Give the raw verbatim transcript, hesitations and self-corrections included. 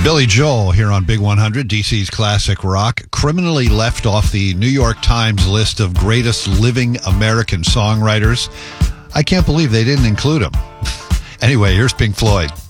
Billy Joel here on Big one hundred, D C's classic rock, criminally left off the New York Times list of greatest living American songwriters. I can't believe they didn't include him. Anyway, here's Pink Floyd.